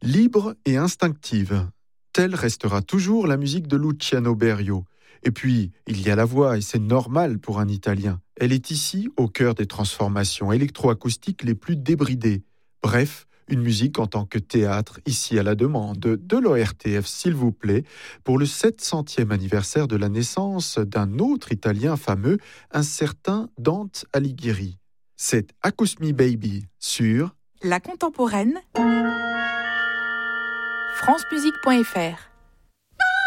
Libre et instinctive, telle restera toujours la musique de Luciano Berio. Et puis, il y a la voix, et c'est normal pour un Italien. Elle est ici au cœur des transformations électroacoustiques les plus débridées. Bref, une musique en tant que théâtre, ici à la demande de l'ORTF, s'il vous plaît, pour le 700e anniversaire de la naissance d'un autre Italien fameux, un certain Dante Alighieri. C'est Accus Mi Baby sur La contemporaine, francemusique.fr.